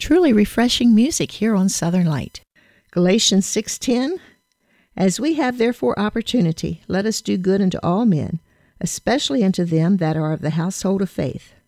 Truly refreshing music here on Southern Light. Galatians 6:10, As we have therefore opportunity, let us do good unto all men, especially unto them that are of the household of faith.